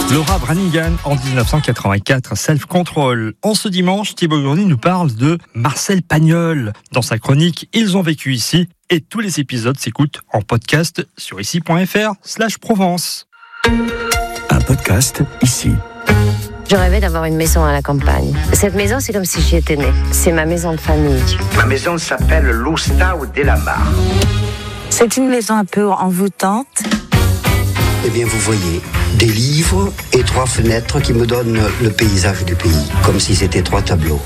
Laura Branigan en 1984, Self Control. En ce dimanche, Thibaut Gourny nous parle de Marcel Pagnol dans sa chronique Ils ont vécu ici. Et tous les épisodes s'écoutent en podcast sur ici.fr/Provence. Un podcast ici. Je rêvais d'avoir une maison à la campagne. Cette maison, c'est comme si j'y étais née. C'est ma maison de famille. Ma maison s'appelle l'Oustau de la Mare. C'est une maison un peu envoûtante. Eh bien, vous voyez, des livres et 3 fenêtres qui me donnent le paysage du pays, comme si c'était 3 tableaux.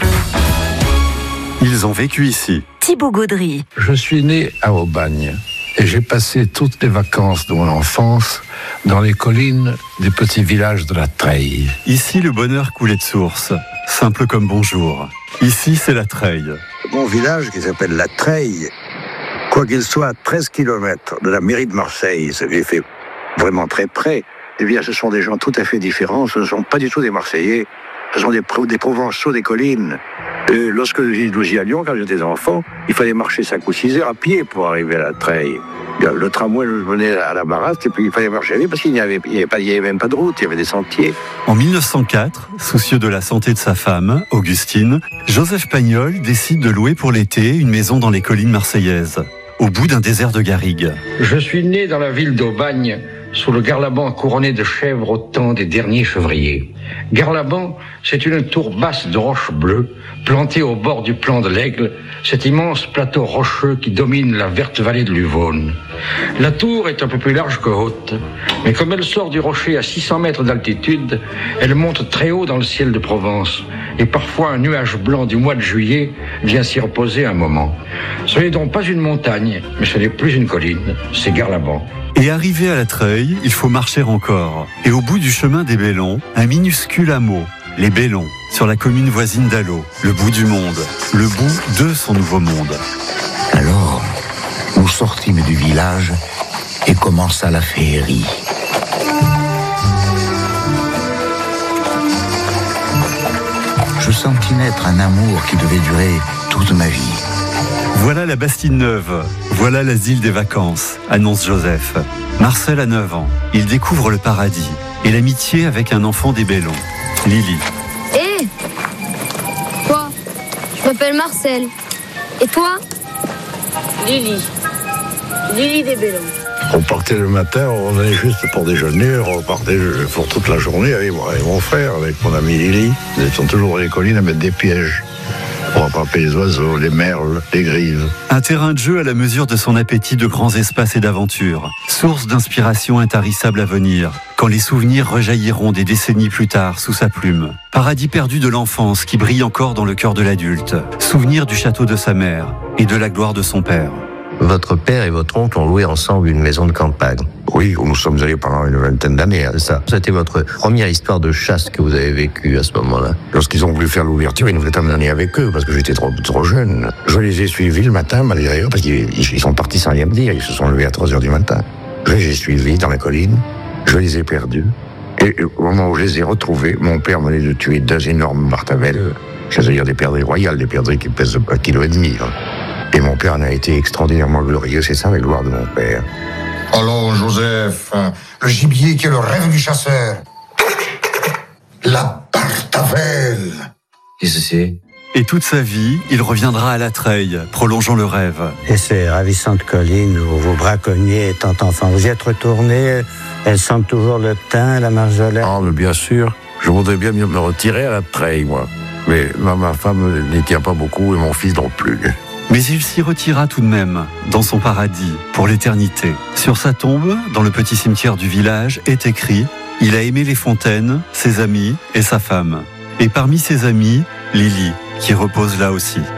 Ils ont vécu ici. Thibaut Gaudry. Je suis né à Aubagne et j'ai passé toutes les vacances de mon enfance dans les collines des petits villages de la Treille. Ici, le bonheur coulait de source, simple comme bonjour. Ici, c'est la Treille. Mon village qui s'appelle la Treille, quoiqu'il soit à 13 km de la mairie de Marseille, ça lui fait vraiment très près, eh bien ce sont des gens tout à fait différents, ce ne sont pas du tout des Marseillais, ce sont des Provençaux des collines. Et lorsque nous y allions, quand j'étais enfant, il fallait marcher 5 ou 6 heures à pied pour arriver à la Treille. Le tramway nous menait à la Baraste et puis il fallait marcher à pied parce qu'il n'y avait même pas de route, il y avait des sentiers. En 1904, soucieux de la santé de sa femme, Augustine, Joseph Pagnol décide de louer pour l'été une maison dans les collines marseillaises, au bout d'un désert de garrigues. Je suis né dans la ville d'Aubagne, sous le Garlaban couronné de chèvres au temps des derniers chevriers. Garlaban, c'est une tour basse de roches bleues, plantée au bord du plan de l'Aigle, cet immense plateau rocheux qui domine la verte vallée de l'Uvonne. La tour est un peu plus large que haute, mais comme elle sort du rocher à 600 mètres d'altitude, elle monte très haut dans le ciel de Provence, et parfois un nuage blanc du mois de juillet vient s'y reposer un moment. Ce n'est donc pas une montagne, mais ce n'est plus une colline, c'est Garlaban. Et arrivé à la Treille, il faut marcher encore. Et au bout du chemin des Bellons, un minuscule hameau, les Bellons, sur la commune voisine d'Allot, le bout du monde, le bout de son nouveau monde. Alors, nous sortîmes du village et commença la féerie. Je sentis naître un amour qui devait durer toute ma vie. Voilà la Bastide Neuve, voilà l'asile des vacances, annonce Joseph. Marcel a 9 ans, il découvre le paradis et l'amitié avec un enfant des Bellons, Lily. Hé Quoi? Je m'appelle Marcel. Et toi? Lily. Lily des Bellons. On partait le matin, on allait juste pour déjeuner, on partait pour toute la journée avec mon frère, avec mon ami Lily. Nous étions toujours dans les collines à mettre des pièges pour attraper les oiseaux, les merles, les grives. Un terrain de jeu à la mesure de son appétit de grands espaces et d'aventures. Source d'inspiration intarissable à venir, quand les souvenirs rejailliront des décennies plus tard sous sa plume. Paradis perdu de l'enfance qui brille encore dans le cœur de l'adulte. Souvenir du château de sa mère et de la gloire de son père. Votre père et votre oncle ont loué ensemble une maison de campagne. Oui, où nous sommes allés pendant une vingtaine d'années. C'est ça. C'était votre première histoire de chasse que vous avez vécue à ce moment-là. Lorsqu'ils ont voulu faire l'ouverture, ils nous voulaient emmener avec eux parce que j'étais trop jeune. Je les ai suivis le matin, malgré eux, parce qu'ils sont partis sans rien me dire. Ils se sont levés à 3h du matin. Je les ai suivis dans la colline. Je les ai perdus. Et au moment où je les ai retrouvés, mon père venait de tuer 2 énormes martavelles. C'est-à-dire des perdrix royales, des perdrix qui pèsent 1,5 kg. Et mon père en a été extraordinairement glorieux, c'est ça la gloire de mon père. Alors, Joseph, le gibier qui est le rêve du chasseur. La partavelle. Qu'est-ce que c'est? Et toute sa vie, il reviendra à la Treille, prolongeant le rêve. Et ces ravissantes collines où vous braconniez étant enfant, vous y êtes retourné, elles sentent toujours le thym, la marjolaine? Ah, mais bien sûr, je voudrais bien me retirer à la Treille, moi. Mais ma femme n'y tient pas beaucoup et mon fils non plus. Mais il s'y retira tout de même, dans son paradis, pour l'éternité. Sur sa tombe, dans le petit cimetière du village, est écrit « Il a aimé les fontaines, ses amis et sa femme ». Et parmi ses amis, Lily, qui repose là aussi.